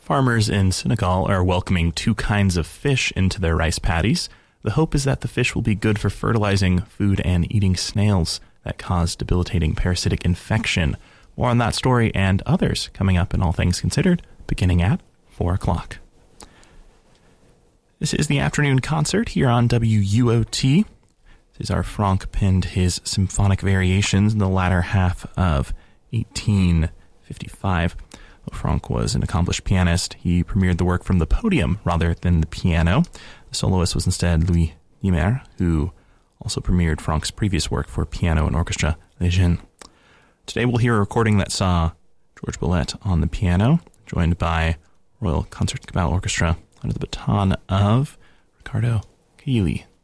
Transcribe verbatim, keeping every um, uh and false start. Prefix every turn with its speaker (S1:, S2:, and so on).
S1: Farmers in Senegal are welcoming two kinds of fish into their rice paddies. The hope is that the fish will be good for fertilizing food and eating snails that cause debilitating parasitic infection. More on that story and others coming up in All Things Considered, beginning at four o'clock. This is the afternoon concert here on W U O T. César Franck penned his symphonic variations in the latter half of eighteen fifty-five. Though Franck was an accomplished pianist, he premiered the work from the podium rather than the piano. The soloist was instead Louis Niemer, who also premiered Franck's previous work for piano and orchestra, Les Jeunes. Today we'll hear a recording that saw George Boulez on the piano, joined by Royal Concertgebouw Orchestra under the baton of Riccardo Cailli.